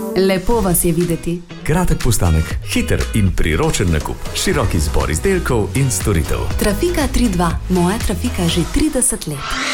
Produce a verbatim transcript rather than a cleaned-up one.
Lepo vas je videti. Kratek postanek, hiter in priročen nakup, širok izbor izdelkov in storitev. Trafika tri dva, moja Trafika že trideset let.